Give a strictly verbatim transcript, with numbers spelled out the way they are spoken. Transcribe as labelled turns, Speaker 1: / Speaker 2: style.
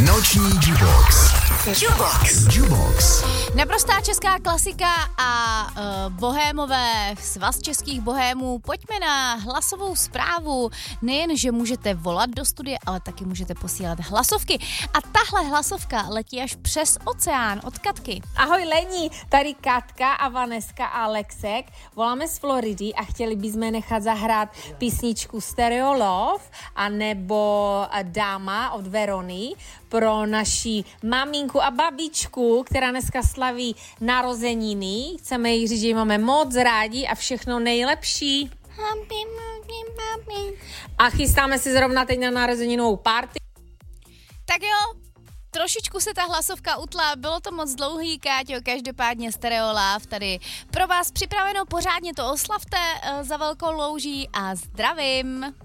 Speaker 1: Noční Jubox. Jubox. Jubox.
Speaker 2: Naprostá česká klasika a uh, bohémové, svaz českých bohémů. Pojďme na hlasovou zprávu. Nejen, že můžete volat do studia, ale taky můžete posílat hlasovky. A tahle hlasovka letí až přes oceán od Katky.
Speaker 3: Ahoj Lení, tady Katka a Vaneska a Alexek. Voláme z Floridy a chtěli bychom nechat zahrát písničku Stereo Love a nebo Dáma od Verony pro naši maminku a babičku, která dneska slaví narozeniny. Chceme jí říct, že ji máme moc rádi a všechno nejlepší. A chystáme se zrovna teď na narozeninovou party.
Speaker 2: Tak jo, trošičku se ta hlasovka utla, bylo to moc dlouhý, Káťo, každopádně Stereo Love tady pro vás připraveno, pořádně to oslavte uh, za velkou louží a zdravím.